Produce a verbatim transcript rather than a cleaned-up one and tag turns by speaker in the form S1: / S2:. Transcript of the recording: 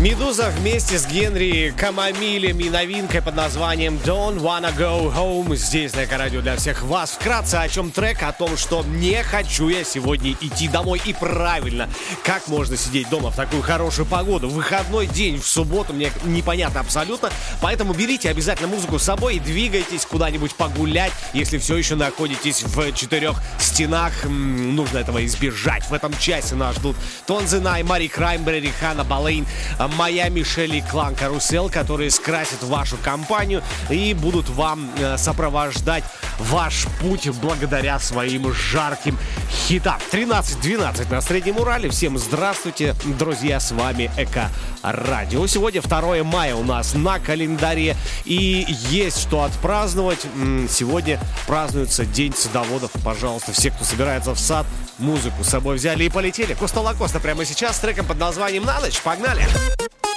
S1: Медуза вместе с Генри Камамилем и новинкой под названием Don't Wanna Go Home. Здесь на Эко-радио для всех вас. Вкратце о чем трек, о том, что не хочу я сегодня идти домой. И правильно, как можно сидеть дома в такую хорошую погоду? В выходной день, в субботу, мне непонятно абсолютно. Поэтому берите обязательно музыку с собой и двигайтесь куда-нибудь погулять, если все еще находитесь в четырех стенах. Нужно этого избежать. В этом часе нас ждут Тонзена, Мари Краймбрери, Ханна Болейн, Майами, Шелли, Клан, Карусел, которые скрасят вашу компанию и будут вам э, сопровождать ваш путь благодаря своим жарким хитам. тринадцать двенадцать на Среднем Урале. Всем здравствуйте, друзья, с вами Эко-радио. Сегодня второе мая у нас на календаре и есть что отпраздновать. Сегодня празднуется День садоводов. Пожалуйста, все, кто собирается в сад, музыку с собой взяли и полетели. Коста Лакоста прямо сейчас с треком под названием «На ночь». Погнали!